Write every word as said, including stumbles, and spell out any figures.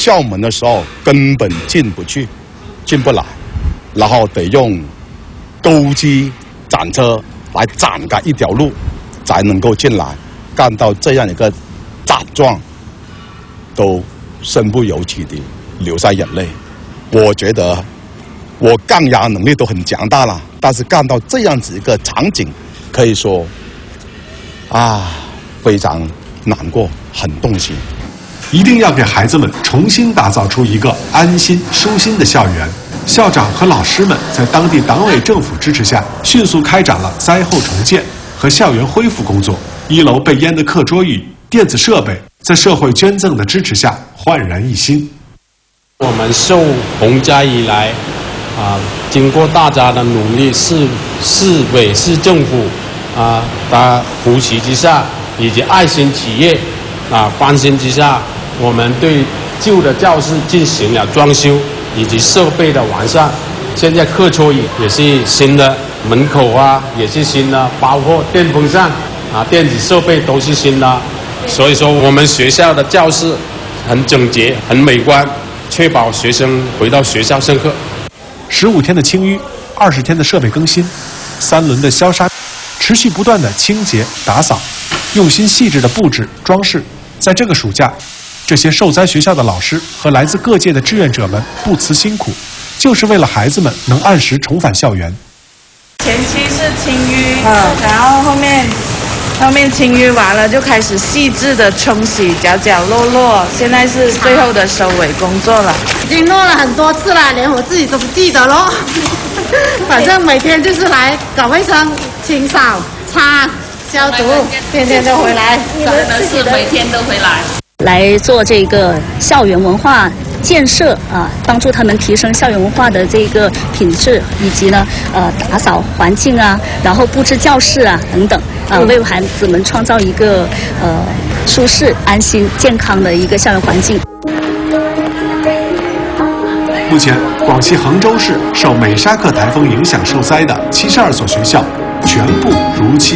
校门的时候根本进不去，进不来，然后得用钩机斩车来斩开一条路，才能够进来。干到这样一个惨状，都身不由己地流下眼泪。我觉得我抗压能力都很强大了，但是干到这样子一个场景，可以说啊，非常难过，很动心。 一定要给孩子们重新打造出一个安心舒心的校园。校长和老师们在当地党委政府支持下，迅速开展了灾后重建和校园恢复工作。一楼被淹的课桌椅、电子设备，在社会捐赠的支持下焕然一新。 我们受洪灾以来，啊，经过大家的努力，市市委市政府啊的扶持之下，以及爱心企业啊关心之下，我们对旧的教室进行了装修以及设备的完善。现在课桌椅也是新的，门口啊也是新的，包括电风扇啊电子设备都是新的。所以说，我们学校的教室很整洁、很美观，确保学生回到学校上课。 十五天的清淤，二十天的设备更新，三轮的消杀，持续不断的清洁打扫，用心细致的布置装饰。在这个暑假，这些受灾学校的老师和来自各界的志愿者们不辞辛苦，就是为了孩子们能按时重返校园。 前期是清淤，嗯，然后后面后面清淤完了就开始细致的冲洗角角落落，现在是最后的收尾工作了。 已经弄了很多次了，连我自己都不记得咯。反正每天就是来搞卫生、清扫、擦、消毒，天天都回来。 真的是每天都回来。 来做这个校园文化建设啊，帮助他们提升校园文化的这个品质，以及呢，呃，打扫环境啊，然后布置教室啊等等啊，为孩子们创造一个呃舒适、安心、健康的一个校园环境。 目前，广西衡州市受美沙克台风影响受灾的七十二所学校全部如期